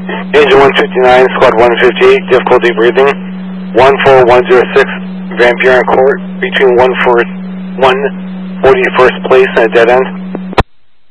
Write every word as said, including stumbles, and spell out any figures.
Engine one fifty-nine, Squad one fifty-eight, difficulty breathing. one four one zero six, Van Buren Court, between one forty-first Place and a dead end.